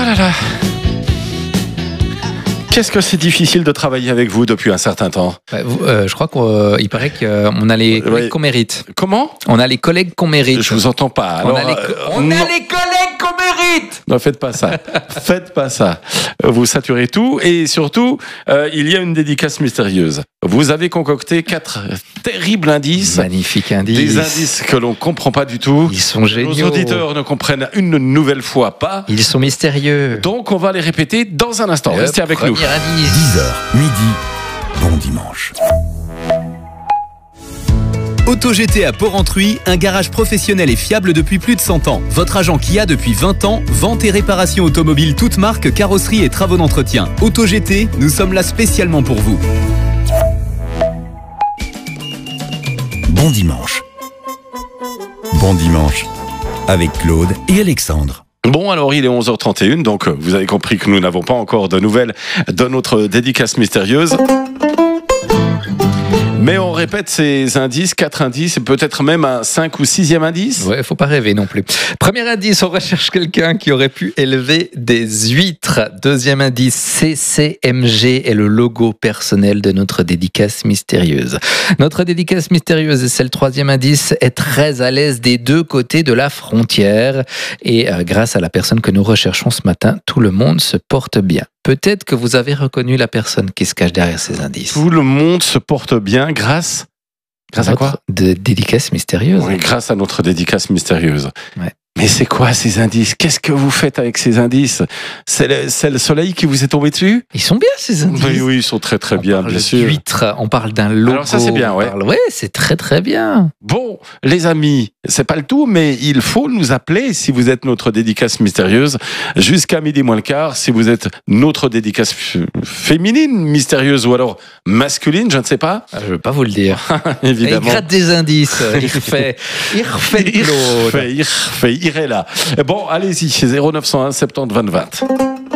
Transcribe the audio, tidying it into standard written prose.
là là. Qu'est-ce que c'est difficile de travailler avec vous depuis un certain temps? Je crois qu'il paraît qu'on a les collègues qu'on mérite. Comment? On a les collègues qu'on mérite. Je vous entends pas. Alors, on a les collègues qu'on mérite. Non, faites pas ça. Faites pas ça. Vous saturez tout et surtout, il y a une dédicace mystérieuse. Vous avez concocté 4 terribles indices. Magnifiques indices. Des indices que l'on comprend pas du tout. Ils sont géniaux. Nos auditeurs ne comprennent une nouvelle fois pas. Ils sont mystérieux. Donc, on va les répéter dans un instant. Restez avec nous. 10h, midi, bon dimanche. AutoGT à Port-Entruy, un garage professionnel et fiable depuis plus de 100 ans. Votre agent Kia depuis 20 ans, vente et réparation automobile toutes marques, carrosserie et travaux d'entretien. AutoGT, nous sommes là spécialement pour vous. Bon dimanche. Bon dimanche. Avec Claude et Alexandre. Bon, alors il est 11h31, donc vous avez compris que nous n'avons pas encore de nouvelles de notre dédicace mystérieuse. Mais on répète ces indices, 4 indices, et peut-être même un 5 ou 6e indice. Ouais, faut pas rêver non plus. Premier indice, on recherche quelqu'un qui aurait pu élever des huîtres. Deuxième indice, CCMG est le logo personnel de notre dédicace mystérieuse. Notre dédicace mystérieuse, et c'est le troisième indice, est très à l'aise des deux côtés de la frontière. Et grâce à la personne que nous recherchons ce matin, tout le monde se porte bien. Peut-être que vous avez reconnu la personne qui se cache derrière ces indices. Tout le monde se porte bien grâce à quoi? De dédicace mystérieuse. Oui, grâce à notre dédicace mystérieuse. Ouais. Mais c'est quoi ces indices? Qu'est-ce que vous faites avec ces indices? C'est le soleil qui vous est tombé dessus? Ils sont bien ces indices. Oui, ils sont très très bien, bien sûr. Huîtres, on parle d'un logo. Alors ça c'est bien, ouais. Ouais, c'est très très bien. Bon, les amis, c'est pas le tout, mais il faut nous appeler si vous êtes notre dédicace mystérieuse jusqu'à midi moins le quart. Si vous êtes notre dédicace féminine mystérieuse ou alors masculine, je ne sais pas. Je veux pas vous le dire. Évidemment. Il gratte des indices. Il refait Claude. Il refait, là. Bon, allez-y, 0901 70 20 20.